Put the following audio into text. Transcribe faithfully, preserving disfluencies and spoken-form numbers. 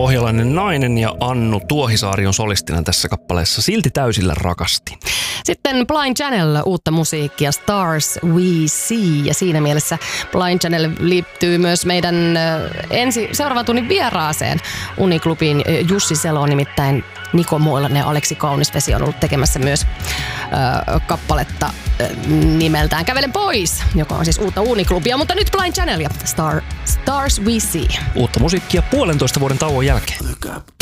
pohjalainen nainen ja Annu Tuohisaari on solistina tässä kappaleessa. Silti täysillä rakastin. Sitten Blind Channel, uutta musiikkia, Stars We See. Ja siinä mielessä Blind Channel liittyy myös meidän ensi seuraavan tunnin vieraaseen Uniklubiin. Jussi Selo, nimittäin Niko Moilanen ja Aleksi Kaunisvesi on ollut tekemässä myös äh, kappaletta äh, nimeltään Kävelen pois, joka on siis uutta Uniklubia. Mutta nyt Blind Channel ja Star, Stars We See. Uutta musiikkia puolentoista vuoden tauon jälkeen.